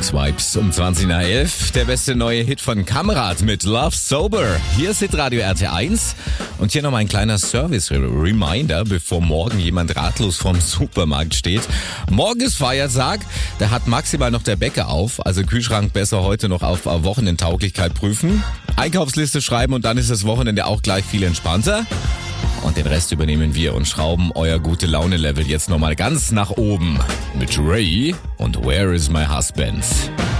Vibes um 20:11. Der beste neue Hit von Kamrat mit Love Sober. Hier ist Hitradio RT1 und hier nochmal ein kleiner Service-Reminder, bevor morgen jemand ratlos vorm Supermarkt steht. Morgen ist Feiertag, da hat maximal noch der Bäcker auf, also Kühlschrank besser heute noch auf Wochenendtauglichkeit prüfen. Einkaufsliste schreiben und dann ist das Wochenende auch gleich viel entspannter. Und den Rest übernehmen wir und schrauben euer Gute-Laune-Level jetzt nochmal ganz nach oben. Mit Ray und Where is my husband?